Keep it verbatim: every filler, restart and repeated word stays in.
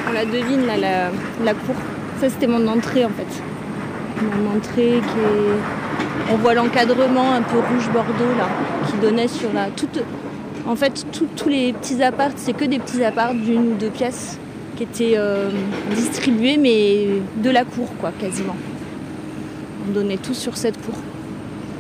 On la devine là, la, la cour. Ça c'était mon entrée en fait. Mon entrée qui est... On voit l'encadrement un peu rouge bordeaux là, qui donnait sur la... Toute... En fait, tous les petits apparts, c'est que des petits apparts d'une ou deux pièces qui étaient euh, distribués, mais de la cour, quoi, quasiment. On donnait tout sur cette cour.